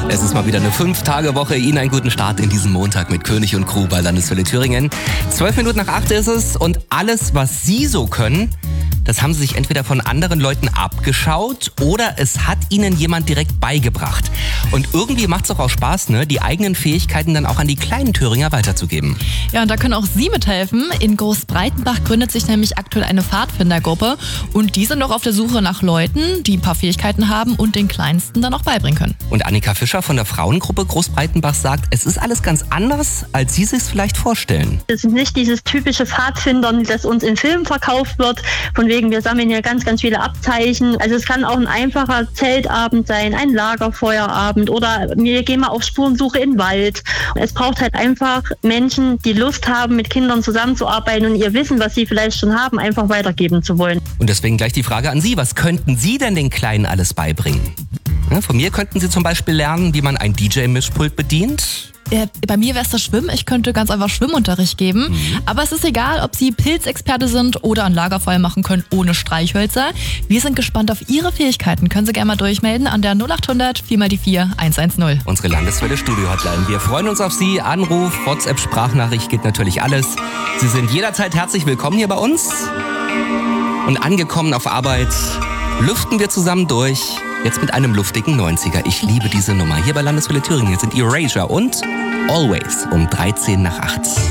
Es ist mal wieder eine 5-Tage-Woche. Ihnen einen guten Start in diesen Montag mit König und Crew bei Landeswelle Thüringen. 12 Minuten nach 8 ist es und alles, was Sie so können, das haben Sie sich entweder von anderen Leuten abgeschaut oder es hat Ihnen jemand direkt beigebracht. Und irgendwie macht es doch auch Spaß, ne, die eigenen Fähigkeiten dann auch an die kleinen Thüringer weiterzugeben. Ja, und da können auch Sie mithelfen. In Großbreitenbach gründet sich nämlich aktuell eine Pfadfindergruppe und die sind noch auf der Suche nach Leuten, die ein paar Fähigkeiten haben und den Kleinsten dann auch beibringen können. Und Annika Fischer von der Frauengruppe Großbreitenbach sagt, es ist alles ganz anders, als Sie sich vielleicht vorstellen. Es ist nicht dieses typische Pfadfindern, das uns in Filmen verkauft wird, von wegen wir sammeln hier ganz, ganz viele Abzeichen. Also es kann auch ein einfacher Zeltabend sein, ein Lagerfeuerabend oder wir gehen mal auf Spurensuche in den Wald. Es braucht halt einfach Menschen, die Lust haben, mit Kindern zusammenzuarbeiten und ihr Wissen, was sie vielleicht schon haben, einfach weitergeben zu wollen. Und deswegen gleich die Frage an Sie, was könnten Sie denn den Kleinen alles beibringen? Ja, von mir könnten Sie zum Beispiel lernen, wie man ein DJ-Mischpult bedient. Bei mir wäre es das Schwimmen. Ich könnte ganz einfach Schwimmunterricht geben. Aber es ist egal, ob Sie Pilzexperte sind oder ein Lagerfeuer machen können ohne Streichhölzer. Wir sind gespannt auf Ihre Fähigkeiten. Können Sie gerne mal durchmelden an der 0800 4x4 110. Unsere Landeswelle Studio-Hotline. Wir freuen uns auf Sie. Anruf, WhatsApp, Sprachnachricht, geht natürlich alles. Sie sind jederzeit herzlich willkommen hier bei uns. Und angekommen auf Arbeit, lüften wir zusammen durch. Jetzt mit einem luftigen 90er. Ich liebe diese Nummer. Hier bei Landeswelle Thüringen sind Erasure und Always um 13 nach 8.